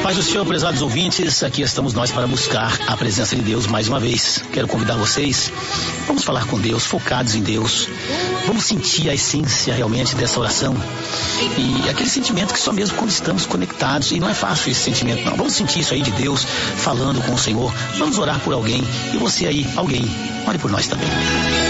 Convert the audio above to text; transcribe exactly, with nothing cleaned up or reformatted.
Paz do Senhor, prezados ouvintes, aqui estamos nós para buscar a presença de Deus mais uma vez. Quero convidar vocês, vamos falar com Deus, focados em Deus. Vamos sentir a essência realmente dessa oração. E aquele sentimento que só mesmo quando estamos conectados, e não é fácil esse sentimento não. Vamos sentir isso aí de Deus, falando com o Senhor. Vamos orar por alguém. E você aí, alguém, ore por nós também.